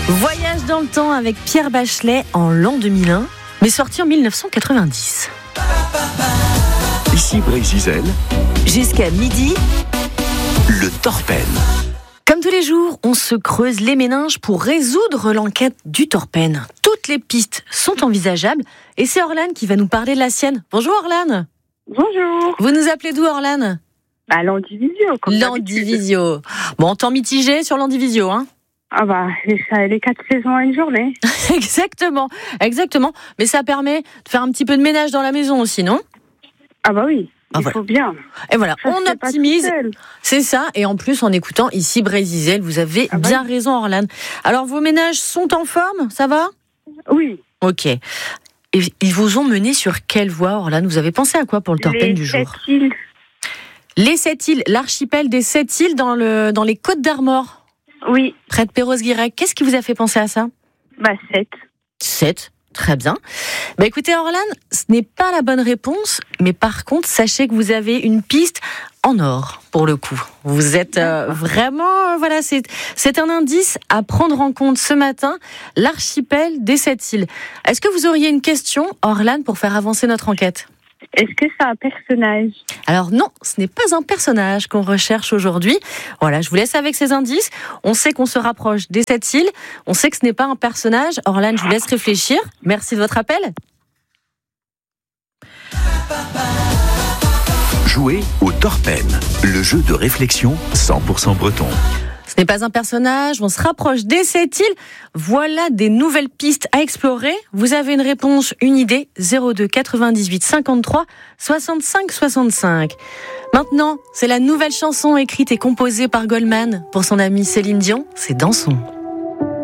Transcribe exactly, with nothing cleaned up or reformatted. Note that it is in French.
Voyage dans le temps avec Pierre Bachelet en l'an deux mille un, mais sorti en dix-neuf cent quatre-vingt-dix. Ici Brésil. Jusqu'à midi, le Torpen. Comme tous les jours, on se creuse les méninges pour résoudre l'enquête du Torpen. Toutes les pistes sont envisageables et c'est Orlane qui va nous parler de la sienne. Bonjour Orlane. Bonjour. Vous nous appelez d'où Orlane? Bah, l'Andivisio. Comme L'Andivisio. Bon, temps mitigé sur l'Andivisio, hein? Ah bah, les, les quatre saisons à une journée. Exactement, exactement. Mais ça permet de faire un petit peu de ménage dans la maison aussi, non? Ah bah oui, ah, il voilà. faut bien. Et voilà, ça, on optimise. C'est ça. Et en plus, en écoutant ici Brésil, vous avez ah bien bah oui. raison, Orlane. Alors, vos ménages sont en forme, ça va? Oui. Ok. Et ils vous ont mené sur quelle voie, Orlane? Vous avez pensé à quoi pour le Torpen du jour? Les sept îles. Les sept îles, l'archipel des sept îles dans, le, dans les Côtes d'Armor. Oui. Près de Perros-Guirec. Qu'est-ce qui vous a fait penser à ça? Bah, sept. sept, très bien. Bah, écoutez, Orlane, ce n'est pas la bonne réponse, mais par contre, sachez que vous avez une piste en or, pour le coup. Vous êtes euh, vraiment, euh, voilà, c'est, c'est un indice à prendre en compte ce matin, l'archipel des sept îles. Est-ce que vous auriez une question, Orlane, pour faire avancer notre enquête? Est-ce que c'est un personnage? Alors non, ce n'est pas un personnage qu'on recherche aujourd'hui. Voilà, je vous laisse avec ces indices. On sait qu'on se rapproche des sept îles. On sait que ce n'est pas un personnage. Orlane, je vous laisse réfléchir. Merci de votre appel. Jouez au Torpen, le jeu de réflexion cent pour cent breton. Ce n'est pas un personnage, on se rapproche des sept îles. Voilà des nouvelles pistes à explorer. Vous avez une réponse, une idée, zéro deux quatre-vingt-dix-huit cinquante-trois soixante-cinq soixante-cinq. Maintenant, c'est la nouvelle chanson écrite et composée par Goldman pour son amie Céline Dion, c'est Dansons.